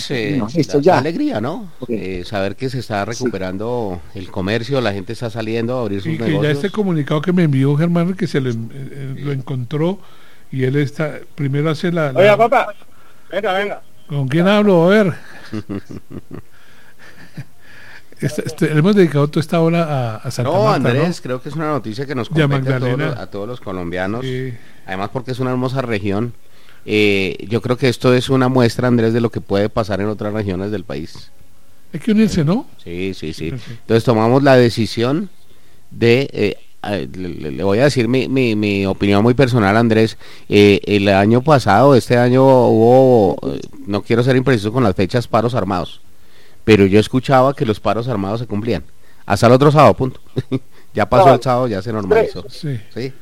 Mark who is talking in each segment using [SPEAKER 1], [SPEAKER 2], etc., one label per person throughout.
[SPEAKER 1] pues
[SPEAKER 2] esto
[SPEAKER 1] da
[SPEAKER 2] ya.
[SPEAKER 1] alegría, ¿no?
[SPEAKER 2] Okay.
[SPEAKER 1] Saber que se está recuperando el comercio, la gente está saliendo a abrir sus
[SPEAKER 3] Y que
[SPEAKER 1] negocios.
[SPEAKER 3] ya este comunicado que me envió Germán, que se lo encontró, y él está, primero hace
[SPEAKER 4] Oiga, papá, venga.
[SPEAKER 3] ¿Con quién hablo? A ver. Hemos dedicado toda esta hora a Santa Marta,
[SPEAKER 1] Andrés,
[SPEAKER 3] ¿no?
[SPEAKER 1] creo que es una noticia que nos
[SPEAKER 3] Ya,
[SPEAKER 1] compete
[SPEAKER 3] Magdalena.
[SPEAKER 1] a todos los colombianos, además porque es una hermosa región. Yo creo que esto es una muestra, Andrés, de lo que puede pasar en otras regiones del país.
[SPEAKER 3] Hay que unirse, ¿no?
[SPEAKER 1] Sí. Entonces tomamos la decisión de... le voy a decir mi opinión muy personal, Andrés. El año pasado, este año hubo, no quiero ser impreciso con las fechas, paros armados, pero yo escuchaba que los paros armados se cumplían hasta el otro sábado, punto. Ya pasó el sábado, ya se normalizó.
[SPEAKER 3] Sí.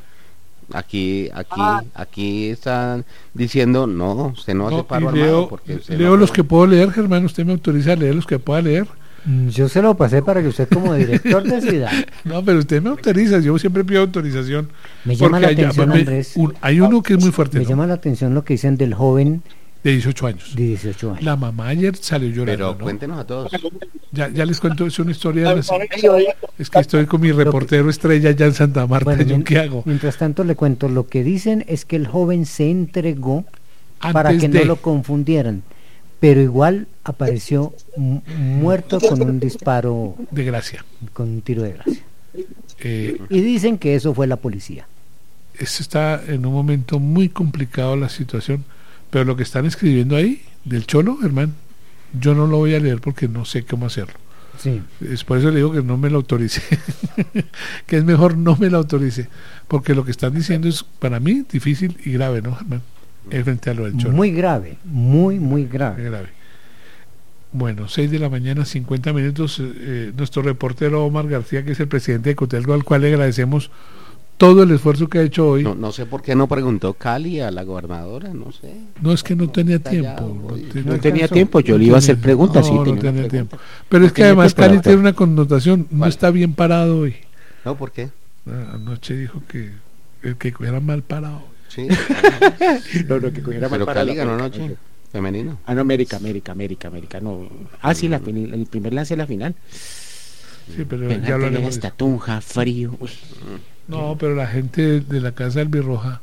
[SPEAKER 1] Aquí están diciendo, no, usted no hace paro armado. Porque
[SPEAKER 3] leo los que puedo leer, Germán, usted me autoriza a leer los que pueda leer.
[SPEAKER 5] Yo se lo pasé para que usted como director decida.
[SPEAKER 3] No, pero usted me autoriza, yo siempre pido autorización.
[SPEAKER 5] Me llama la atención, Andrés.
[SPEAKER 3] Hay uno que es muy fuerte.
[SPEAKER 5] Me llama la atención lo que dicen del joven
[SPEAKER 3] de 18 años.
[SPEAKER 5] De 18 años.
[SPEAKER 3] La mamá ayer salió llorando.
[SPEAKER 1] Pero
[SPEAKER 3] ¿no?
[SPEAKER 1] Cuéntenos a todos.
[SPEAKER 3] Ya les cuento, es una historia. Es que estoy con mi reportero estrella ya en Santa Marta.
[SPEAKER 5] Bueno,
[SPEAKER 3] ¿Yo qué hago?
[SPEAKER 5] Mientras tanto le cuento, lo que dicen es que el joven se entregó para que no lo confundieran, pero igual apareció muerto con un disparo
[SPEAKER 3] de gracia,
[SPEAKER 5] con un tiro de gracia. Y dicen que eso fue la policía.
[SPEAKER 3] Eso está en un momento muy complicado la situación, pero lo que están escribiendo ahí del Cholo, hermano, yo no lo voy a leer porque no sé cómo hacerlo.
[SPEAKER 5] Sí.
[SPEAKER 3] Es por eso le digo que no me lo autorice, que es mejor no me lo autorice, porque lo que están diciendo es para mí difícil y grave, ¿no, hermano? Frente a lo del Cholo.
[SPEAKER 5] Muy grave, muy grave.
[SPEAKER 3] Bueno, 6 de la mañana, 50 minutos. Nuestro reportero Omar García, que es el presidente de Cotelgo, al cual le agradecemos todo el esfuerzo que ha hecho hoy.
[SPEAKER 1] No sé por qué no preguntó Cali a la gobernadora, no sé.
[SPEAKER 3] No, es que no tenía tiempo.
[SPEAKER 4] No tenía tiempo, yo le iba a hacer preguntas.
[SPEAKER 3] No tenía tiempo. Pero es que además Cali tiene una connotación, no está bien parado hoy.
[SPEAKER 1] No, ¿por qué?
[SPEAKER 3] Anoche dijo que el que era mal parado.
[SPEAKER 1] Sí.
[SPEAKER 4] No, que cogiera mal parado.
[SPEAKER 1] Cali ganó anoche. Femenino.
[SPEAKER 4] No, América, no. Sí, el primer lance de la final.
[SPEAKER 3] Sí, pero
[SPEAKER 4] penal,
[SPEAKER 3] ya lo haremos.
[SPEAKER 4] Esta tunja, frío. Uy.
[SPEAKER 3] No, pero la gente de la casa Albirroja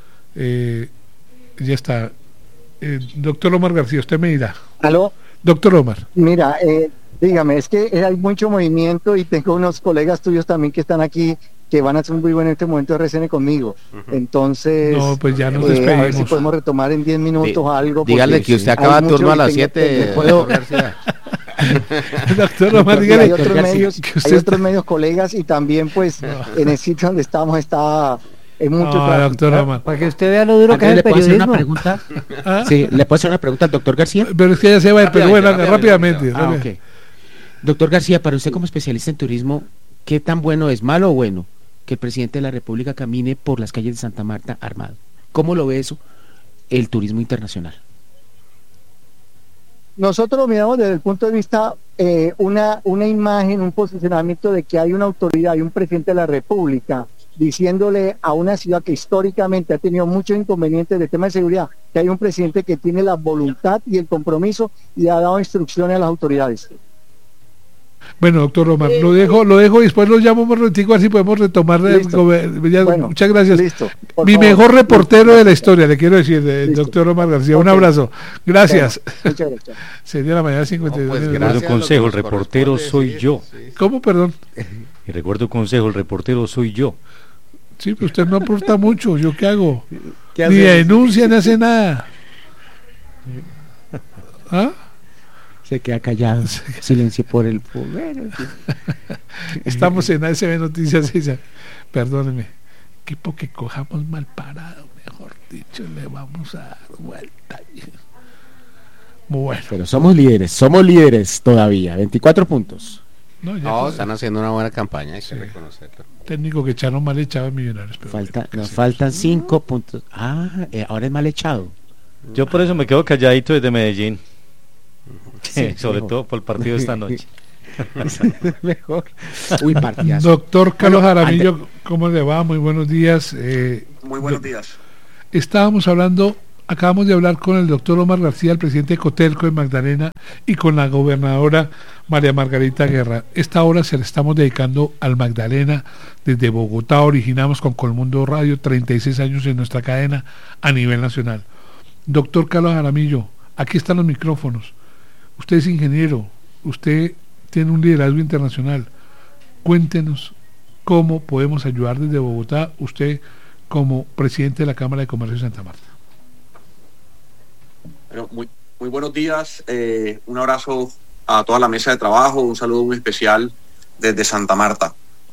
[SPEAKER 3] ya está. Doctor Omar García, usted me dirá.
[SPEAKER 2] ¿Aló?
[SPEAKER 3] Doctor Omar.
[SPEAKER 2] Mira, dígame, es que hay mucho movimiento y tengo unos colegas tuyos también que están aquí que van a hacer un muy buen en este momento de RCN conmigo. Entonces,
[SPEAKER 3] no, pues ya nos despedimos.
[SPEAKER 2] A ver si podemos retomar en 10 minutos algo.
[SPEAKER 1] Dígale que usted acaba turno a las 7.
[SPEAKER 3] Doctor Omar, dígale.
[SPEAKER 2] Hay otros medios colegas y también pues en el sitio donde estamos está mucho
[SPEAKER 3] doctor Omar.
[SPEAKER 5] Para que usted vea lo duro que es el periodismo.
[SPEAKER 4] ¿Le puedo hacer una pregunta? Sí, ¿le puedo hacer una pregunta al doctor García?
[SPEAKER 3] Pero es que ya se va, pero bueno, rápidamente.
[SPEAKER 4] Okay. Doctor García, para usted como especialista en turismo, ¿qué tan bueno es, malo o bueno, que el presidente de la República camine por las calles de Santa Marta armado? ¿Cómo lo ve eso, el turismo internacional?
[SPEAKER 2] Nosotros lo miramos desde el punto de vista una imagen, un posicionamiento de que hay una autoridad, hay un presidente de la República diciéndole a una ciudad que históricamente ha tenido muchos inconvenientes de tema de seguridad, que hay un presidente que tiene la voluntad y el compromiso y ha dado instrucciones a las autoridades.
[SPEAKER 3] Bueno, doctor Omar, lo dejo y después lo llamo un ratito a ver si podemos retomar.
[SPEAKER 2] Bueno,
[SPEAKER 3] muchas gracias.
[SPEAKER 2] Listo,
[SPEAKER 3] mi mejor reportero de la historia, le quiero decir, el doctor Omar García. Un abrazo. Gracias.
[SPEAKER 2] Muchas gracias.
[SPEAKER 3] Sería la mañana 52.
[SPEAKER 6] Pues recuerdo un consejo, el reportero soy yo.
[SPEAKER 3] ¿Cómo, perdón?
[SPEAKER 6] Y recuerdo un consejo, el reportero soy yo.
[SPEAKER 3] Sí, pero usted no aporta mucho. ¿Yo qué hago? Ni denuncia, ni hace nada. ¿Ah?
[SPEAKER 4] Se queda callado, silencio por el poder.
[SPEAKER 3] Estamos en ASB Noticias. Perdóneme, equipo que cojamos mal parado, mejor dicho, le vamos a dar vuelta. Bueno.
[SPEAKER 4] Pero somos líderes todavía, 24 puntos.
[SPEAKER 1] No, están haciendo una buena campaña, hay que reconocerlo.
[SPEAKER 3] Técnico que echaron mal echado en Millonarios. Pero
[SPEAKER 4] nos faltan 5 puntos. Ahora es mal echado.
[SPEAKER 6] Yo por eso me quedo calladito desde Medellín. Sí, sobre todo por el partido de esta noche.
[SPEAKER 4] Mejor. Uy, partidazo.
[SPEAKER 3] Doctor Carlos Jaramillo, ¿cómo le va? Muy buenos días.
[SPEAKER 7] Muy buenos días.
[SPEAKER 3] Estábamos hablando Acabamos de hablar con el doctor Omar García, el presidente de Cotelco en Magdalena, y con la gobernadora María Margarita Guerra. Esta hora se la estamos dedicando al Magdalena. Desde Bogotá originamos con Colmundo Radio, 36 años en nuestra cadena a nivel nacional. Doctor Carlos Jaramillo, aquí están los micrófonos. Usted es ingeniero, usted tiene un liderazgo internacional. Cuéntenos cómo podemos ayudar desde Bogotá, usted como presidente de la Cámara de Comercio de Santa Marta.
[SPEAKER 7] Bueno, muy buenos días, un abrazo a toda la mesa de trabajo, un saludo muy especial desde Santa Marta.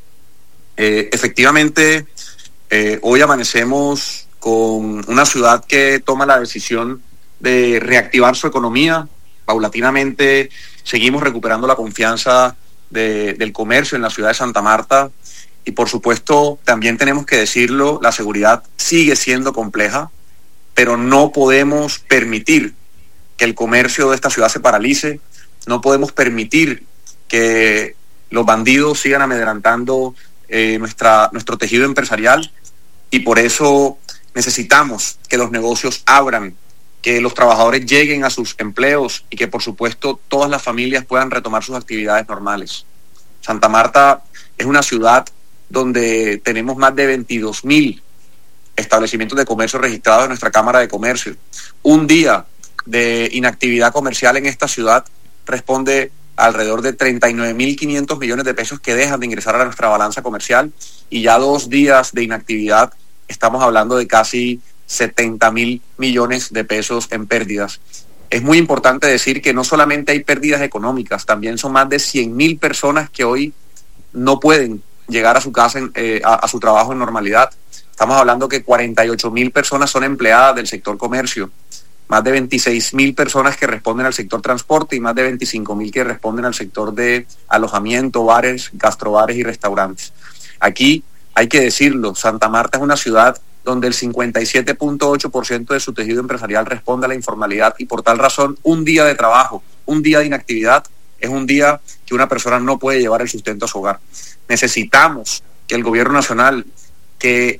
[SPEAKER 7] Efectivamente, hoy amanecemos con una ciudad que toma la decisión de reactivar su economía. Paulatinamente seguimos recuperando la confianza del comercio en la ciudad de Santa Marta y, por supuesto, también tenemos que decirlo, la seguridad sigue siendo compleja, pero no podemos permitir que el comercio de esta ciudad se paralice, no podemos permitir que los bandidos sigan amedrantando nuestro tejido empresarial, y por eso necesitamos que los negocios abran, que los trabajadores lleguen a sus empleos y que, por supuesto, todas las familias puedan retomar sus actividades normales. Santa Marta es una ciudad donde tenemos más de 22.000 establecimientos de comercio registrados en nuestra Cámara de Comercio. Un día de inactividad comercial en esta ciudad responde a alrededor de 39.500 millones de pesos que dejan de ingresar a nuestra balanza comercial, y ya 2 días de inactividad estamos hablando de casi 70.000 millones de pesos en pérdidas. Es muy importante decir que no solamente hay pérdidas económicas, también son más de 100.000 personas que hoy no pueden llegar a su casa, a su trabajo en normalidad. Estamos hablando que 48.000 personas son empleadas del sector comercio, más de 26.000 personas que responden al sector transporte y más de 25.000 que responden al sector de alojamiento, bares, gastrobares y restaurantes. Aquí hay que decirlo, Santa Marta es una ciudad donde el 57.8% de su tejido empresarial responde a la informalidad, y por tal razón un día de trabajo, un día de inactividad es un día que una persona no puede llevar el sustento a su hogar. Necesitamos que el gobierno nacional, que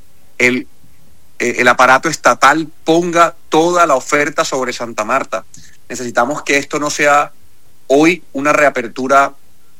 [SPEAKER 7] el aparato estatal ponga toda la oferta sobre Santa Marta. Necesitamos que esto no sea hoy una reapertura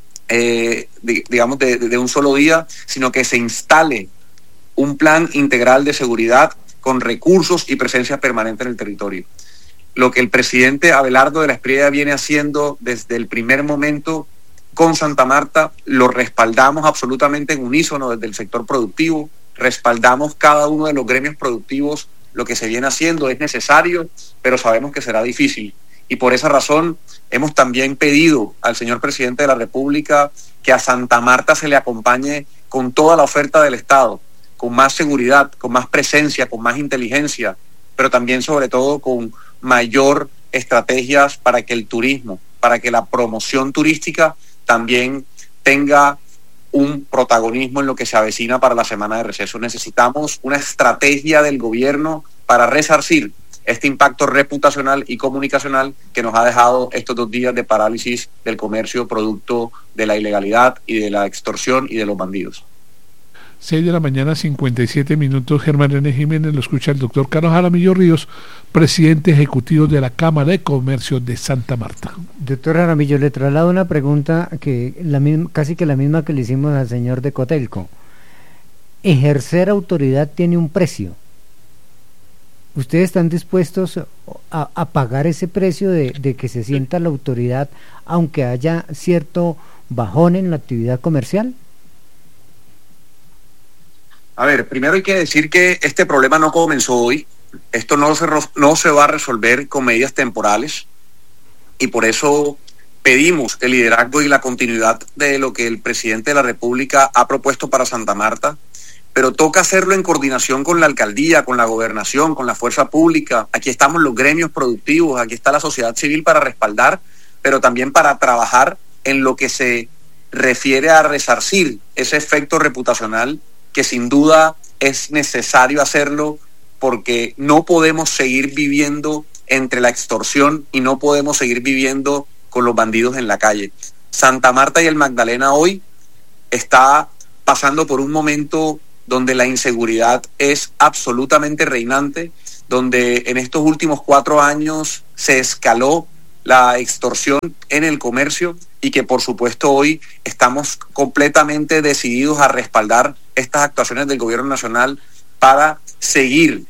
[SPEAKER 7] de un solo día, sino que se instale un plan integral de seguridad con recursos y presencia permanente en el territorio. Lo que el presidente Abelardo de la Espriella viene haciendo desde el primer momento con Santa Marta, lo respaldamos absolutamente en unísono desde el sector productivo, respaldamos cada uno de los gremios productivos. Lo que se viene haciendo es necesario, pero sabemos que será difícil, y por esa razón hemos también pedido al señor presidente de la República que a Santa Marta se le acompañe con toda la oferta del Estado, con más seguridad, con más presencia, con más inteligencia, pero también sobre todo con mayor estrategias para que el turismo, para que la promoción turística también tenga un protagonismo en lo que se avecina para la semana de receso. Necesitamos una estrategia del gobierno para resarcir este impacto reputacional y comunicacional que nos ha dejado estos 2 días de parálisis del comercio producto de la ilegalidad y de la extorsión y de los bandidos.
[SPEAKER 3] 6 de la mañana, 57 minutos. Germán René Jiménez, lo escucha el doctor Carlos Jaramillo Ríos, presidente ejecutivo de la Cámara de Comercio de Santa Marta.
[SPEAKER 5] Doctor Jaramillo, le traslado una pregunta que casi que la misma que le hicimos al señor de Cotelco. ¿Ejercer autoridad tiene un precio? ¿Ustedes están dispuestos a pagar ese precio de que se sienta la autoridad aunque haya cierto bajón en la actividad comercial?
[SPEAKER 7] A ver, primero hay que decir que este problema no comenzó hoy. Esto no se va a resolver con medidas temporales, y por eso pedimos el liderazgo y la continuidad de lo que el presidente de la República ha propuesto para Santa Marta, pero toca hacerlo en coordinación con la alcaldía, con la gobernación, con la fuerza pública. Aquí estamos los gremios productivos, aquí está la sociedad civil para respaldar, pero también para trabajar en lo que se refiere a resarcir ese efecto reputacional, que sin duda es necesario hacerlo, porque no podemos seguir viviendo entre la extorsión y no podemos seguir viviendo con los bandidos en la calle. Santa Marta y el Magdalena hoy está pasando por un momento donde la inseguridad es absolutamente reinante, donde en estos últimos 4 años se escaló la extorsión en el comercio y que por supuesto hoy estamos completamente decididos a respaldar estas actuaciones del gobierno nacional para seguir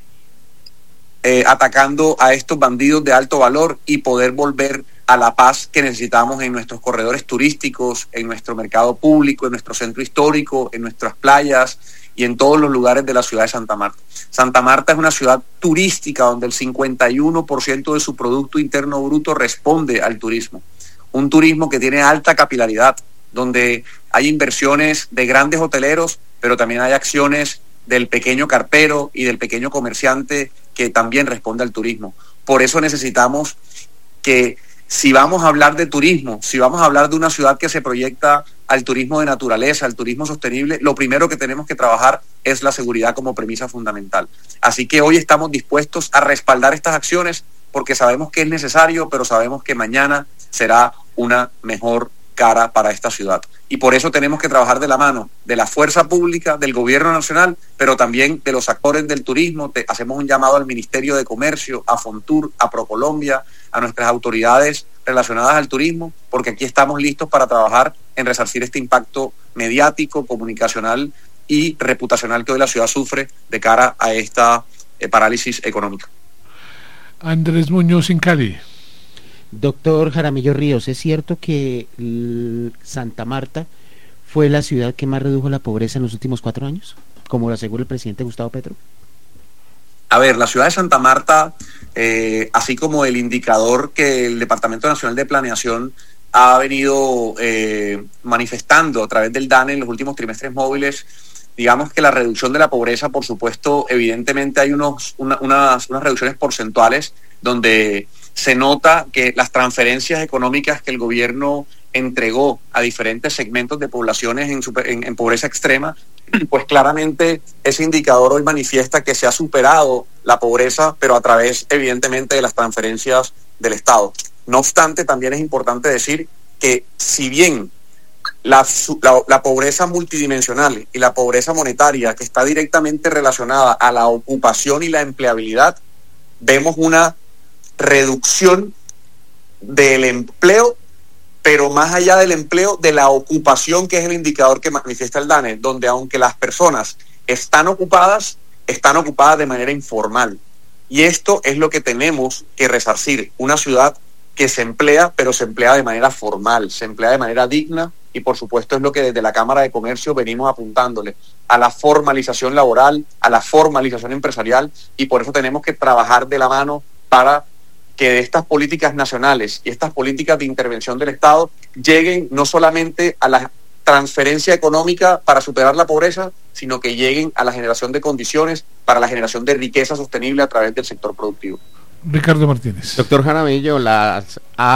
[SPEAKER 7] atacando a estos bandidos de alto valor y poder volver a la paz que necesitamos en nuestros corredores turísticos, en nuestro mercado público, en nuestro centro histórico, en nuestras playas y en todos los lugares de la ciudad de Santa Marta. Santa Marta es una ciudad turística donde el 51% de su Producto Interno Bruto responde al turismo. Un turismo que tiene alta capilaridad, donde hay inversiones de grandes hoteleros, pero también hay acciones del pequeño carpero y del pequeño comerciante que también responde al turismo. Por eso necesitamos que, si vamos a hablar de turismo, si vamos a hablar de una ciudad que se proyecta al turismo de naturaleza, al turismo sostenible, lo primero que tenemos que trabajar es la seguridad como premisa fundamental. Así que hoy estamos dispuestos a respaldar estas acciones porque sabemos que es necesario, pero sabemos que mañana será una mejor cara para esta ciudad. Y por eso tenemos que trabajar de la mano de la fuerza pública, del gobierno nacional, pero también de los actores del turismo. Hacemos un llamado al Ministerio de Comercio, a Fontur, a Procolombia, a nuestras autoridades relacionadas al turismo, porque aquí estamos listos para trabajar en resarcir este impacto mediático, comunicacional y reputacional que hoy la ciudad sufre de cara a esta parálisis económica.
[SPEAKER 3] Andrés Muñoz en Cali.
[SPEAKER 4] Doctor Jaramillo Ríos, ¿es cierto que Santa Marta fue la ciudad que más redujo la pobreza en los últimos 4 años, como lo asegura el presidente Gustavo Petro?
[SPEAKER 7] A ver, la ciudad de Santa Marta, así como el indicador que el Departamento Nacional de Planeación ha venido manifestando a través del DANE en los últimos trimestres móviles, digamos que la reducción de la pobreza, por supuesto, evidentemente hay unas reducciones porcentuales donde se nota que las transferencias económicas que el gobierno entregó a diferentes segmentos de poblaciones en pobreza extrema, pues claramente ese indicador hoy manifiesta que se ha superado la pobreza, pero a través evidentemente de las transferencias del Estado. No obstante, también es importante decir que si bien la pobreza multidimensional y la pobreza monetaria, que está directamente relacionada a la ocupación y la empleabilidad, vemos una reducción del empleo, pero más allá del empleo, de la ocupación, que es el indicador que manifiesta el DANE, donde aunque las personas están ocupadas de manera informal. Y esto es lo que tenemos que resarcir, una ciudad que se emplea, pero se emplea de manera formal, se emplea de manera digna, y por supuesto es lo que desde la Cámara de Comercio venimos apuntándole, a la formalización laboral, a la formalización empresarial, y por eso tenemos que trabajar de la mano para que de estas políticas nacionales y estas políticas de intervención del Estado lleguen no solamente a la transferencia económica para superar la pobreza, sino que lleguen a la generación de condiciones para la generación de riqueza sostenible a través del sector productivo.
[SPEAKER 3] Ricardo Martínez.
[SPEAKER 1] Doctor Jaramillo, las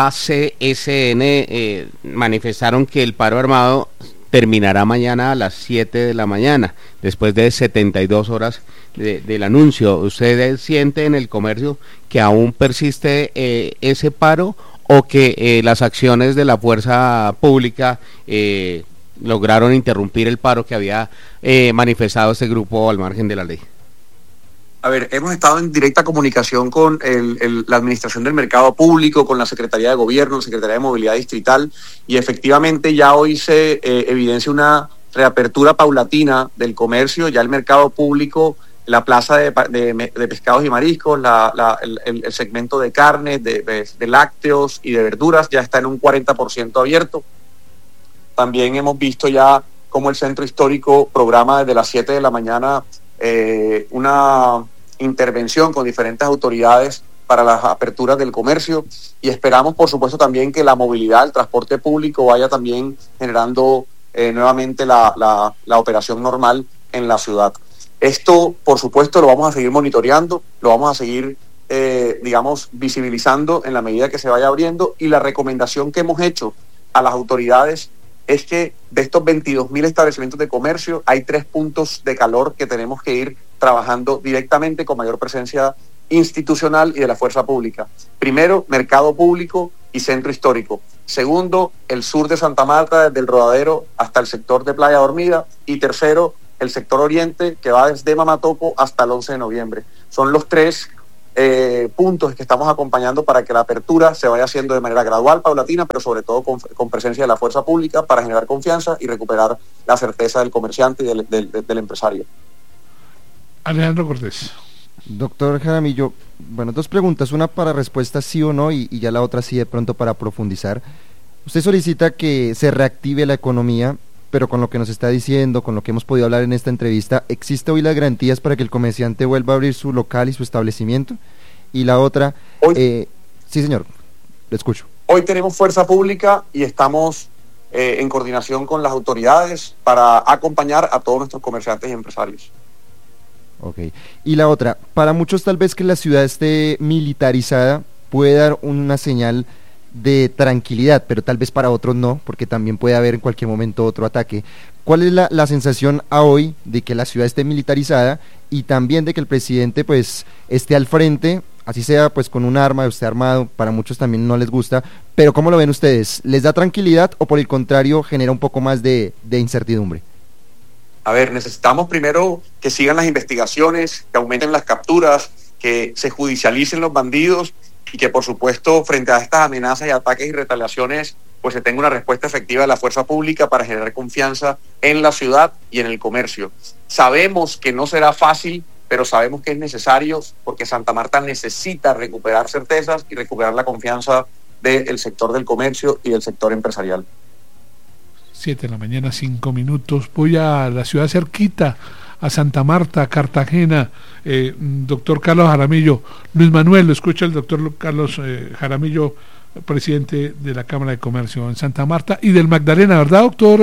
[SPEAKER 1] ACSN manifestaron que el paro armado terminará mañana a las 7 de la mañana, después de 72 horas del anuncio. ¿Usted siente en el comercio que aún persiste ese paro o que las acciones de la fuerza pública lograron interrumpir el paro que había manifestado este grupo al margen de la ley?
[SPEAKER 7] A ver, hemos estado en directa comunicación con la Administración del Mercado Público, con la Secretaría de Gobierno, la Secretaría de Movilidad Distrital, y efectivamente ya hoy se evidencia una reapertura paulatina del comercio. Ya el mercado público, la plaza de pescados y mariscos, el segmento de carne, de lácteos y de verduras ya está en un 40% abierto. También hemos visto ya cómo el centro histórico programa desde las 7 de la mañana una intervención con diferentes autoridades para las aperturas del comercio, y esperamos por supuesto también que la movilidad, el transporte público vaya también generando nuevamente la operación normal en la ciudad. Esto por supuesto lo vamos a seguir monitoreando, lo vamos a seguir visibilizando en la medida que se vaya abriendo, y la recomendación que hemos hecho a las autoridades es que de estos 22.000 establecimientos de comercio hay 3 puntos de calor que tenemos que ir trabajando directamente con mayor presencia institucional y de la fuerza pública. Primero, mercado público y centro histórico. Segundo, el sur de Santa Marta, desde el Rodadero hasta el sector de Playa Dormida. Y tercero, el sector oriente, que va desde Mamatoco hasta el 11 de noviembre. Son los 3 puntos que estamos acompañando para que la apertura se vaya haciendo de manera gradual, paulatina, pero sobre todo con presencia de la fuerza pública para generar confianza y recuperar la certeza del comerciante y del empresario.
[SPEAKER 3] Alejandro Cortés.
[SPEAKER 8] Doctor Jaramillo, bueno, dos preguntas, una para respuesta sí o no y ya la otra sí de pronto para profundizar. Usted solicita que se reactive la economía, pero con lo que nos está diciendo, con lo que hemos podido hablar en esta entrevista, ¿existe hoy las garantías para que el comerciante vuelva a abrir su local y su establecimiento? Y la otra, sí señor, le escucho.
[SPEAKER 7] Hoy tenemos fuerza pública y estamos en coordinación con las autoridades para acompañar a todos nuestros comerciantes y empresarios.
[SPEAKER 8] Ok, y la otra, para muchos tal vez que la ciudad esté militarizada puede dar una señal de tranquilidad, pero tal vez para otros no, porque también puede haber en cualquier momento otro ataque. ¿Cuál es la sensación a hoy de que la ciudad esté militarizada y también de que el presidente pues esté al frente, así sea pues con un arma, esté armado? Para muchos también no les gusta, pero ¿cómo lo ven ustedes? ¿Les da tranquilidad o por el contrario genera un poco más de incertidumbre?
[SPEAKER 7] A ver, necesitamos primero que sigan las investigaciones, que aumenten las capturas, que se judicialicen los bandidos y que por supuesto frente a estas amenazas y ataques y retaliaciones pues se tenga una respuesta efectiva de la fuerza pública para generar confianza en la ciudad y en el comercio. Sabemos que no será fácil, pero sabemos que es necesario porque Santa Marta necesita recuperar certezas y recuperar la confianza del sector del comercio y del sector empresarial.
[SPEAKER 3] 7 de la mañana, 5 minutos. Voy a la ciudad cerquita, a Santa Marta, Cartagena. Doctor Carlos Jaramillo, Luis Manuel, lo escucha el doctor Carlos Jaramillo, presidente de la Cámara de Comercio en Santa Marta y del Magdalena, ¿verdad, doctor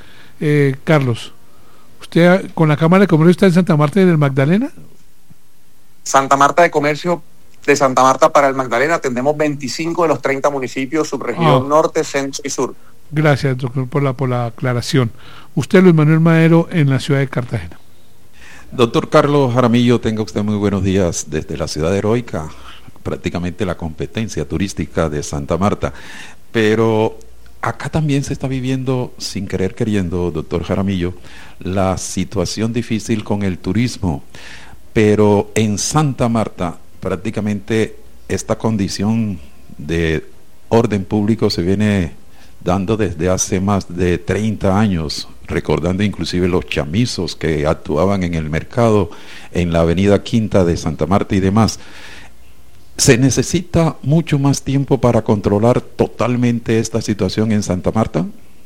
[SPEAKER 3] Carlos? ¿Usted con la Cámara de Comercio está en Santa Marta y en el Magdalena?
[SPEAKER 7] Santa Marta de Comercio, de Santa Marta para el Magdalena, atendemos 25 de los 30 municipios, subregión norte, centro y sur. Gracias,
[SPEAKER 3] doctor, por la aclaración. Usted, Luis Manuel Madero, en la ciudad de Cartagena.
[SPEAKER 9] Doctor Carlos Jaramillo, tenga usted muy buenos días desde la ciudad heroica, prácticamente la competencia turística de Santa Marta. Pero acá también se está viviendo, sin querer queriendo, doctor Jaramillo, la situación difícil con el turismo. Pero en Santa Marta, prácticamente esta condición de orden público se viene dando desde hace más de 30 años, recordando inclusive los chamizos que actuaban en el mercado, en la avenida Quinta de Santa Marta y demás. ¿Se necesita mucho más tiempo para controlar totalmente esta situación en Santa Marta?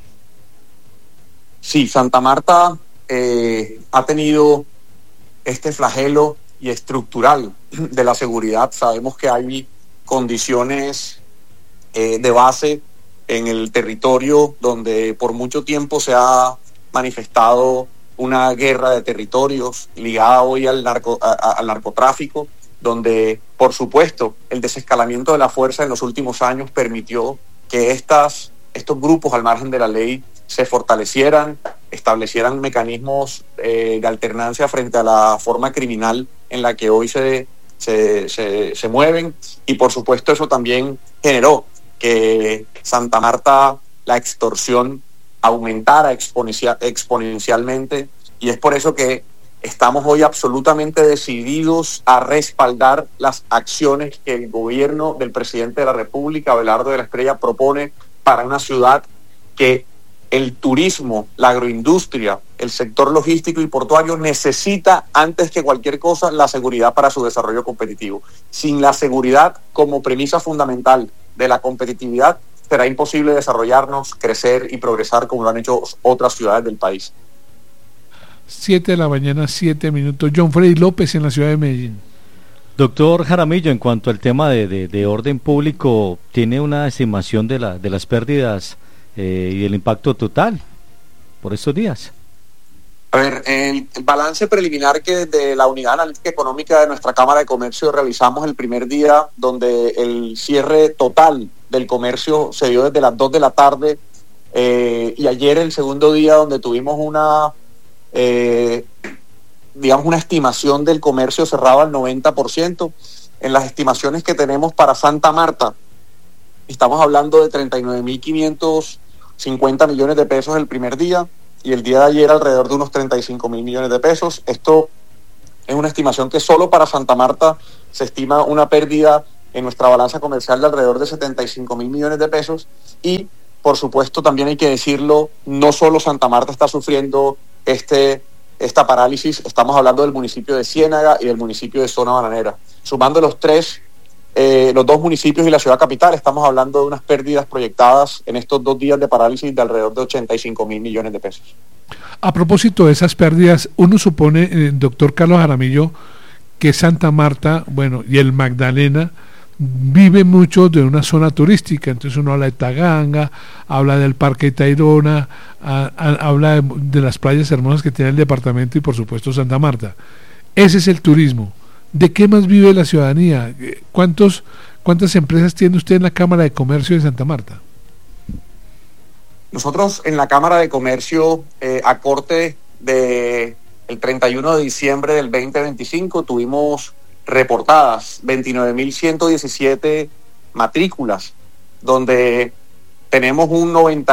[SPEAKER 7] Sí, Santa Marta ha tenido este flagelo y estructural de la seguridad. Sabemos que hay condiciones de base en el territorio donde por mucho tiempo se ha manifestado una guerra de territorios ligada hoy al narcotráfico, donde por supuesto el desescalamiento de la fuerza en los últimos años permitió que estos grupos al margen de la ley se fortalecieran, establecieran mecanismos de alternancia frente a la forma criminal en la que hoy se mueven, y por supuesto eso también generó que Santa Marta, la extorsión aumentara exponencialmente, y es por eso que estamos hoy absolutamente decididos a respaldar las acciones que el gobierno del presidente de la República, Abelardo de la Espriella, propone para una ciudad que el turismo, la agroindustria, el sector logístico y portuario necesita antes que cualquier cosa la seguridad para su desarrollo competitivo. Sin la seguridad como premisa fundamental de la competitividad, será imposible desarrollarnos, crecer y progresar como lo han hecho otras ciudades del país.
[SPEAKER 3] 7 de la mañana, 7 minutos. John Freddy López en la ciudad de Medellín.
[SPEAKER 6] Doctor Jaramillo, en cuanto al tema de orden público, ¿tiene una estimación de las pérdidas y el impacto total por estos días?
[SPEAKER 7] A ver, el balance preliminar que desde la Unidad Analítica Económica de nuestra Cámara de Comercio realizamos el primer día, donde el cierre total del comercio se dio desde las 2 de la tarde, y ayer el segundo día, donde tuvimos una estimación del comercio cerrado al 90%. En las estimaciones que tenemos para Santa Marta, estamos hablando de 39.550 millones de pesos el primer día, y el día de ayer alrededor de unos 35.000 millones de pesos. Esto Es una estimación que solo para Santa Marta se estima una pérdida en nuestra balanza comercial de alrededor de 75.000 millones de pesos. Y, por supuesto, también hay que decirlo, no solo Santa Marta está sufriendo esta parálisis, estamos hablando del municipio de Ciénaga y del municipio de Zona Bananera. Sumando los dos municipios y la ciudad capital, estamos hablando de unas pérdidas proyectadas en estos 2 días de parálisis de alrededor de 85.000 millones de pesos.
[SPEAKER 3] A propósito de esas pérdidas, uno supone, doctor Carlos Jaramillo, que Santa Marta, y el Magdalena vive mucho de una zona turística. Entonces uno habla de Taganga, habla del Parque Tayrona, habla de las playas hermosas que tiene el departamento y por supuesto Santa Marta. Ese es el turismo. ¿De qué más vive la ciudadanía? ¿Cuántas empresas tiene usted en la Cámara de Comercio de Santa Marta?
[SPEAKER 7] Nosotros en la Cámara de Comercio, a corte del 31 de diciembre del 2025, tuvimos reportadas 29.117 matrículas, donde tenemos un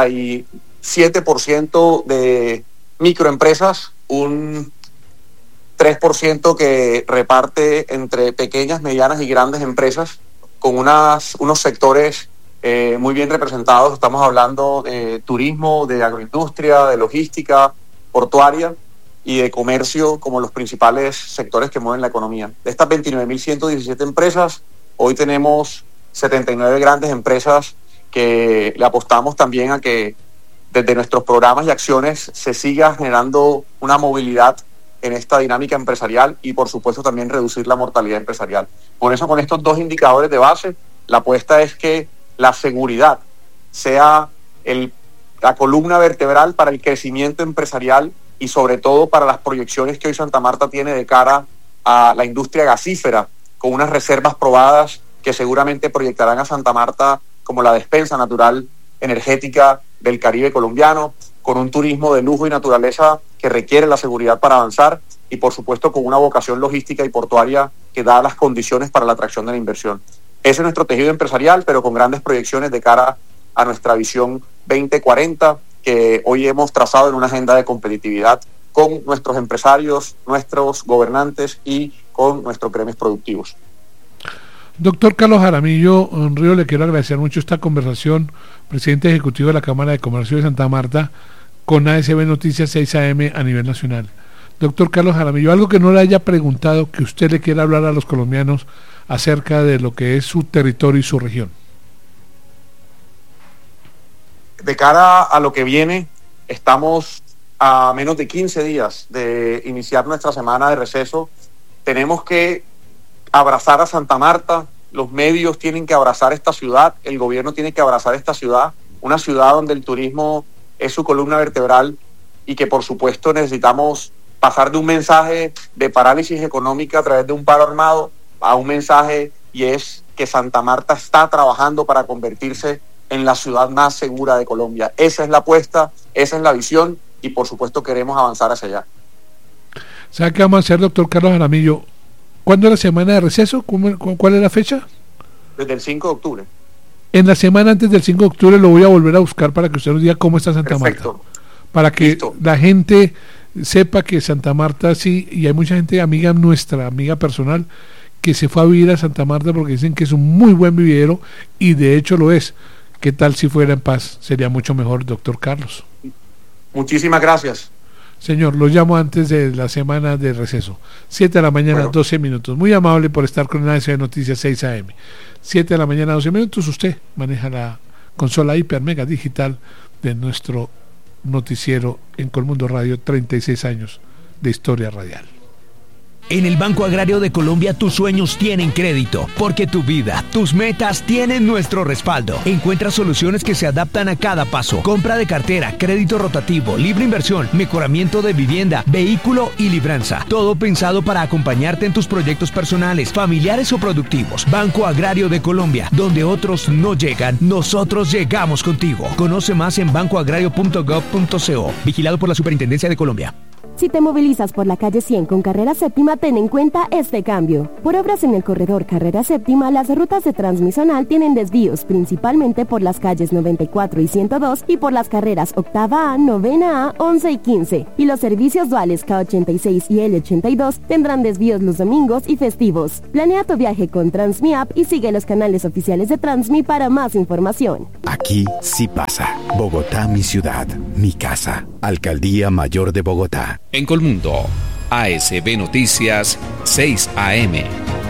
[SPEAKER 7] 97% de microempresas, un 3% que reparte entre pequeñas, medianas y grandes empresas, con unos sectores muy bien representados. Estamos hablando de turismo, de agroindustria, de logística portuaria y de comercio como los principales sectores que mueven la economía. De estas 29.117 empresas, hoy tenemos 79 grandes empresas que le apostamos también a que desde nuestros programas y acciones se siga generando una movilidad en esta dinámica empresarial y por supuesto también reducir la mortalidad empresarial. Por eso, con estos 2 indicadores de base, la apuesta es que la seguridad sea la columna vertebral para el crecimiento empresarial y sobre todo para las proyecciones que hoy Santa Marta tiene de cara a la industria gasífera, con unas reservas probadas que seguramente proyectarán a Santa Marta como la despensa natural energética del Caribe colombiano, con un turismo de lujo y naturaleza que requiere la seguridad para avanzar y por supuesto con una vocación logística y portuaria que da las condiciones para la atracción de la inversión. Ese es nuestro tejido empresarial, pero con grandes proyecciones de cara a nuestra visión 2040, que hoy hemos trazado en una agenda de competitividad con nuestros empresarios, nuestros gobernantes y con nuestros gremios productivos.
[SPEAKER 3] Doctor Carlos Jaramillo Río, le quiero agradecer mucho esta conversación, presidente ejecutivo de la Cámara de Comercio de Santa Marta, con ASB Noticias 6 AM a nivel nacional. Doctor Carlos Jaramillo, algo que no le haya preguntado, que usted le quiera hablar a los colombianos acerca de lo que es su territorio y su región.
[SPEAKER 7] De cara a lo que viene, estamos a menos de 15 días de iniciar nuestra semana de receso. Tenemos que abrazar a Santa Marta, los medios tienen que abrazar esta ciudad, el gobierno tiene que abrazar esta ciudad, una ciudad donde el turismo es su columna vertebral y que por supuesto necesitamos pasar de un mensaje de parálisis económica a través de un paro armado a un mensaje, y es que Santa Marta está trabajando para convertirse en la ciudad más segura de Colombia. Esa es la apuesta, esa es la visión y por supuesto queremos avanzar hacia allá.
[SPEAKER 3] ¿Sabe qué vamos a hacer, doctor Carlos Jaramillo? ¿Cuándo es la semana de receso? ¿Cuál es la fecha?
[SPEAKER 7] Desde el 5 de octubre.
[SPEAKER 3] En la semana antes del 5 de octubre lo voy a volver a buscar para que usted nos diga cómo está Santa Marta. Para que la gente sepa que Santa Marta sí, y hay mucha gente amiga nuestra, amiga personal, que se fue a vivir a Santa Marta porque dicen que es un muy buen vividero y de hecho lo es. ¿Qué tal si fuera en paz? Sería mucho mejor, doctor Carlos.
[SPEAKER 7] Muchísimas gracias.
[SPEAKER 3] Señor, lo llamo antes de la semana de receso. 7 de la mañana, 12 minutos. Muy amable por estar con la ASB Noticias 6 AM. 7 de la mañana, 12 minutos. Usted maneja la consola hiper mega digital de nuestro noticiero en Colmundo Radio, 36 años de historia radial.
[SPEAKER 10] En el Banco Agrario de Colombia tus sueños tienen crédito, porque tu vida, tus metas tienen nuestro respaldo. Encuentra soluciones que se adaptan a cada paso. Compra de cartera, crédito rotativo, libre inversión, mejoramiento de vivienda, vehículo y libranza. Todo pensado para acompañarte en tus proyectos personales, familiares o productivos. Banco Agrario de Colombia, donde otros no llegan, nosotros llegamos contigo. Conoce más en bancoagrario.gov.co. Vigilado por la Superintendencia de Colombia.
[SPEAKER 11] Si te movilizas por la calle 100 con carrera séptima, ten en cuenta este cambio. Por obras en el corredor carrera séptima, las rutas de Transmisional tienen desvíos, principalmente por las calles 94 y 102 y por las carreras octava A, novena A, 11 y 15. Y los servicios duales K86 y L82 tendrán desvíos los domingos y festivos. Planea tu viaje con Transmi App y sigue los canales oficiales de Transmi para más información.
[SPEAKER 12] Aquí sí pasa. Bogotá, mi ciudad, mi casa. Alcaldía Mayor de Bogotá.
[SPEAKER 13] En Colmundo, ASB Noticias, 6 AM.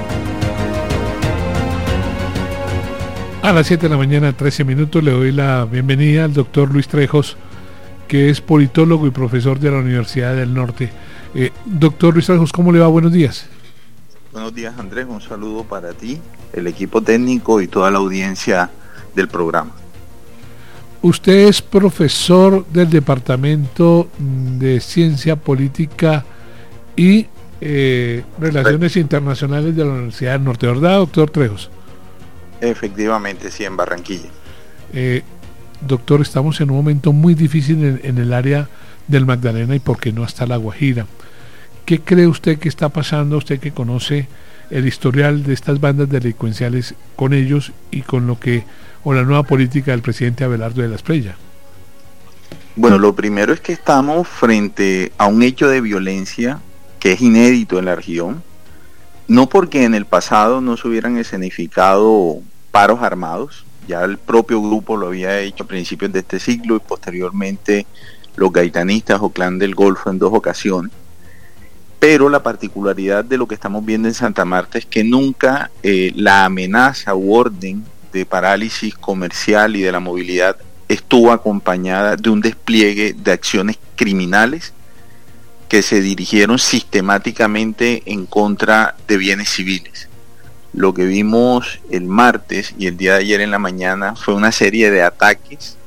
[SPEAKER 3] A las 7 de la mañana, 13 minutos, le doy la bienvenida al doctor Luis Trejos, que es politólogo y profesor de la Universidad del Norte. Doctor Luis Trejos, ¿cómo le va? Buenos días.
[SPEAKER 14] Buenos días, Andrés. Un saludo para ti, el equipo técnico y toda la audiencia del programa.
[SPEAKER 3] Usted es profesor del Departamento de Ciencia Política y Relaciones Internacionales de la Universidad del Norte, ¿verdad, doctor Trejos?
[SPEAKER 14] Efectivamente, sí, en Barranquilla.
[SPEAKER 3] Doctor, estamos en un momento muy difícil en el área del Magdalena y por qué no hasta La Guajira. ¿Qué cree usted que está pasando, usted que conoce el historial de estas bandas delincuenciales, con ellos y con lo que, o la nueva política del presidente Abelardo de la Espriella?
[SPEAKER 14] Bueno, lo primero es que estamos frente a un hecho de violencia que es inédito en la región, no porque en el pasado no se hubieran escenificado paros armados, ya el propio grupo lo había hecho a principios de este siglo y posteriormente los gaitanistas o Clan del Golfo en 2 ocasiones. Pero la particularidad de lo que estamos viendo en Santa Marta es que nunca la amenaza u orden de parálisis comercial y de la movilidad estuvo acompañada de un despliegue de acciones criminales que se dirigieron sistemáticamente en contra de bienes civiles. Lo que vimos el martes y el día de ayer en la mañana fue una serie de ataques